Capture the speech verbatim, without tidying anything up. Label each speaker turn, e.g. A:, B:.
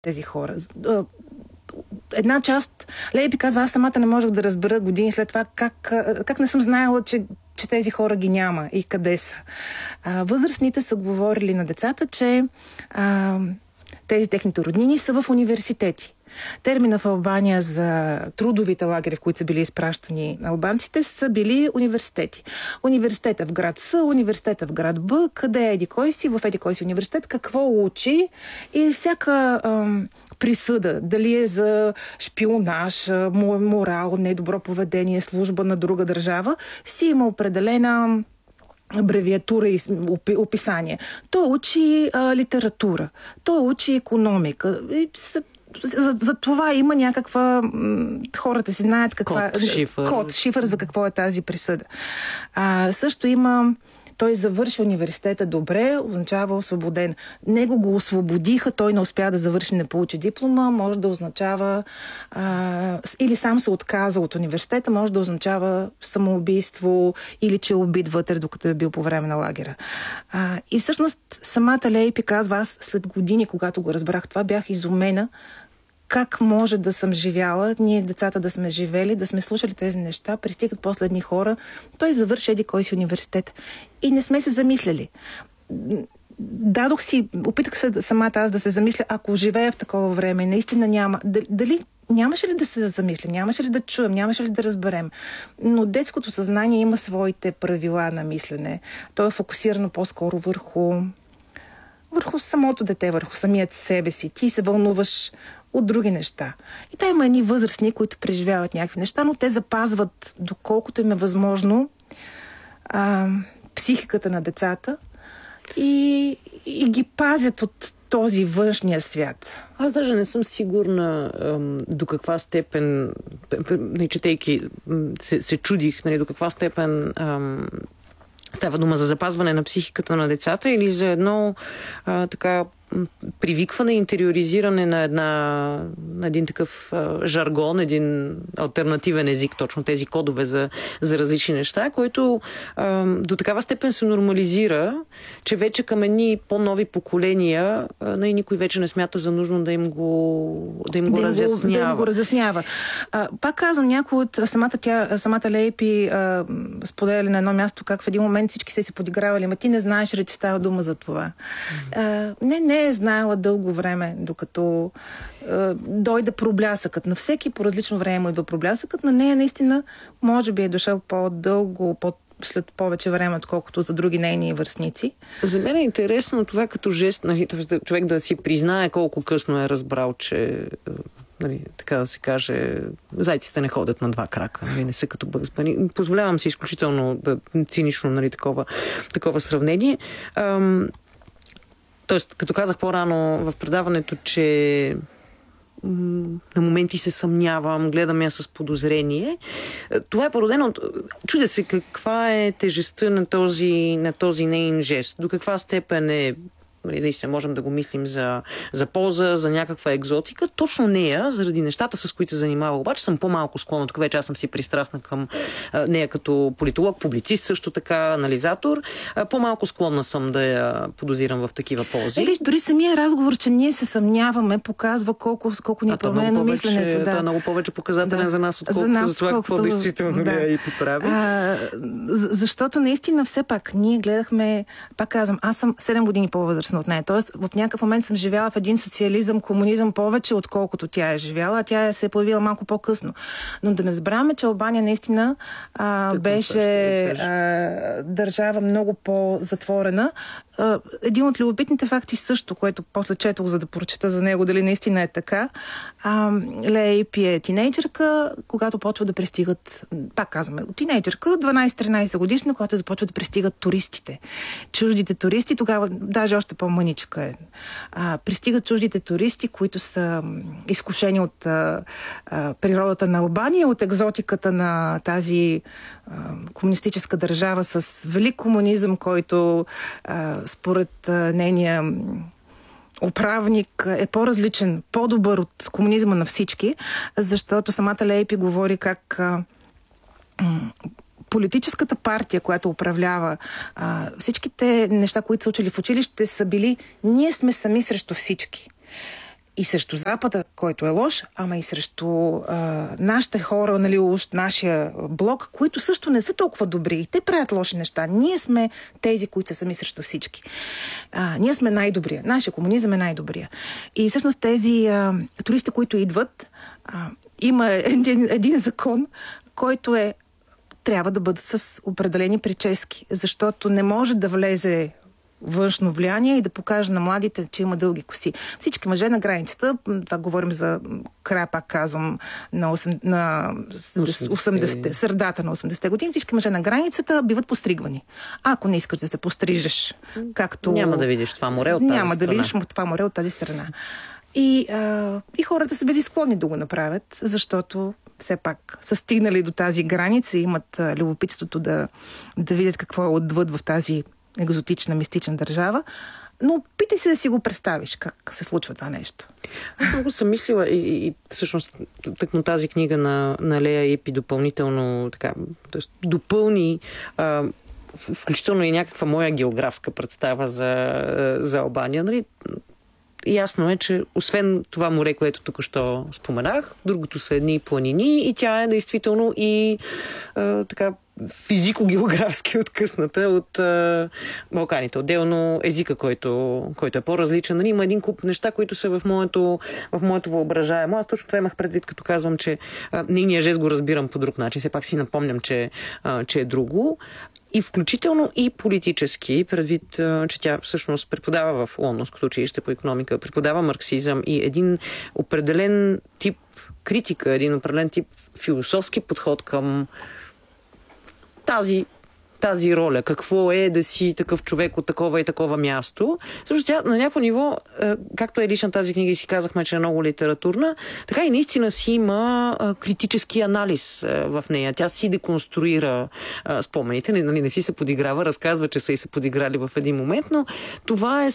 A: тези хора. Една част, Лейпи казва, аз самата не можех да разбера години след това как, как не съм знаела, че, че тези хора ги няма и къде са. А, възрастните са говорили на децата, че а, тези техните роднини са в университети. Термина в Албания за трудовите лагери, в които са били изпращани албанците, са били университети. Университета в град С, университета в град Б, къде е еди кой си, в еди кой си университет, какво учи и всяка ам, присъда, дали е за шпионаж, морал, недобро поведение, служба на друга държава, си има определена абревиатура и описание. Той учи а, литература, той учи икономика. И са За, за това има някаква... Хората си знаят каква...
B: Код, шифър.
A: Код, шифър за какво е тази присъда. А, също има... Той завърши университета добре, означава освободен. Него го освободиха, той не успя да завърши, не получи диплома, може да означава... А, или сам се отказа от университета, може да означава самоубийство или че е убит вътре, докато е бил по време на лагера. А, и всъщност самата Лейпи казва, аз след години, когато го разбрах това, бях изумена как може да съм живяла, ние децата да сме живели, да сме слушали тези неща, пристигат после едни хора, той завърши еди кой си университет. И не сме се замисляли. Дадох си, опитах се самата аз да се замисля, ако живея в такова време, наистина няма. Дали нямаше ли да се замислим, нямаше ли да чуем, нямаше ли да разберем. Но детското съзнание има своите правила на мислене. То е фокусирано по-скоро върху, върху самото дете, върху самият себе си. Ти се вълнуваш от други неща. И там има едни възрастни, които преживяват някакви неща, но те запазват, доколкото им е възможно, а, психиката на децата и, и ги пазят от този външния свят.
B: Аз даже не съм сигурна ам, до каква степен, не четейки, се, се чудих, нали, до каква степен ам, става дума за запазване на психиката на децата или за едно а, така привикване, интериоризиране на, една, на един такъв а, жаргон, един алтернативен език, точно тези кодове за, за различни неща, който а, до такава степен се нормализира, че вече към едни по-нови поколения а, никой вече не смята за нужно да им го, да им го
A: да
B: разяснява.
A: Да им го разяснява. А, пак казвам, някой от самата, тя, самата Лейпи а, споделяли на едно място, как в един момент всички са се подигравали, ама ти не знаеш ли, че става дума за това. А, не, не е знаела дълго време, докато е, дойде проблясъкът. На всеки по различно време му идва проблясъкът. На нея наистина може би е дошъл по-дълго, по след повече време, отколкото за други нейни връстници.
B: За мен е интересно това като жест, нали, човек да си признае колко късно е разбрал, че, нали, така да се каже, зайците не ходят на два крака, нали, не са като Бъгс Бъни. Позволявам си изключително да, цинично, нали, такова, такова сравнение. Ам, Тоест, като казах по-рано в предаването, че на моменти се съмнявам, гледам я с подозрение. Това е породено от... Чудя се каква е тежестта на този, на този нейн жест. До каква степен е... Наистина можем да го мислим за, за полза, за някаква екзотика. Точно нея, заради нещата, с които се занимава, обаче съм по-малко склонна. Тук вече аз съм си пристрастна към а, нея като политолог, публицист, също така, анализатор. А, по-малко склонна съм да я подозирам в такива ползи.
A: Или дори самия разговор, че ние се съмняваме, показва колко, колко ни е променено мисленето. Да.
B: Това е много повече показателен да. за нас, отколкото за, нас, за това, какво действително да. и поправи. А,
A: защото наистина все пак ние гледахме, пак казвам, аз съм седем години по-възрастна от нея. Тоест, в някакъв момент съм живяла в един социализъм, комунизъм повече, отколкото тя е живяла, а тя се е появила малко по-късно. Но да не забравяме, че Албания наистина а, беше а, държава много по-затворена. А, един от любопитните факти също, което после четох, за да прочета за него, дали наистина е така. А, Лейпи е тинейджърка, когато почва да пристигат, пак казваме, тинейджърка, дванайсет-тринайсет годишна, когато започва да пристигат туристите. Чуждите туристи, тогава даже още по-мъничка е. А, пристигат чуждите туристи, които са изкушени от а, а, природата на Албания, от екзотиката на тази а, комунистическа държава с велик комунизъм, който а, според а, нейния управник е по-различен, по-добър от комунизма на всички, защото самата Лейпи говори как а, политическата партия, която управлява, а, всичките неща, които са учили в училище, са били ние сме сами срещу всички. и срещу Запада, който е лош, ама и срещу а, нашите хора, нали, уж нашия блок, които също не са толкова добри. И те правят лоши неща. Ние сме тези, които са сами срещу всички. А, ние сме най-добрия. Нашия комунизъм е най-добрия. И всъщност тези а, туристи, които идват, а, има един, един закон, който е трябва да бъдат с определени прически, защото не може да влезе външно влияние и да покаже на младите, че има дълги коси. Всички мъже на границата, това говорим за края, пак казвам, на, осем, на осемдесетте, средата на осемдесетте години, всички мъже на границата биват постригвани. Ако не искаш да се пострижеш, както...
B: Няма да видиш това море от тази
A: няма
B: страна.
A: да видиш това море от тази страна. И, а, и хората са били склонни да го направят, защото все пак са стигнали до тази граница и имат а, любопитството да, да видят какво е отвъд в тази екзотична, мистична държава. Но питай се да си го представиш как се случва това нещо.
B: Аз много съм мислила и, и всъщност тъкмо тази книга на, на Лея Ипи допълнително така, т.е. допълни а, включително и някаква моя географска представа за, за Албания. Нали? Ясно е, че освен това море, което тук що споменах, другото са едни планини и тя е действително и а, така физико-географски откъсната от а, Балканите. Отделно езика, който, който е по-различен. Нали, има един куп неща, които са в моето, в моето въображаемо. Аз точно това имах предвид, като казвам, че а, нейния жест го разбирам по друг начин. Все пак си напомням, че, а, че е друго. И включително и политически, предвид, че тя всъщност преподава в Лондонското училище по икономика, преподава марксизъм и един определен тип критика, един определен тип философски подход към тази, тази роля. Какво е да си такъв човек от такова и такова място. Също тя на някакво ниво, както е лична тази книга и си казахме, че е много литературна, така и наистина си има критически анализ в нея. Тя си деконструира спомените, нали, не си се подиграва, разказва, че са и се подиграли в един момент, но това е